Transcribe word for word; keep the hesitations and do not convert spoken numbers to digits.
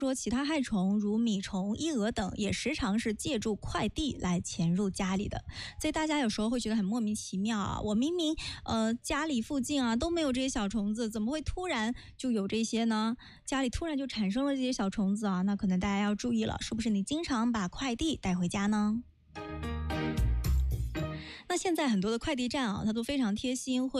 说其他害虫如米虫、益蛾等也时常是借助快递来潜入家里的，所以大家有时候会觉得很莫名其妙啊，我明明呃家里附近啊都没有这些小虫子，怎么会突然就有这些呢？家里突然就产生了这些小虫子啊，那可能大家要注意了，是不是你经常把快递带回家呢？那现在很多的快递站啊，它都非常贴心，会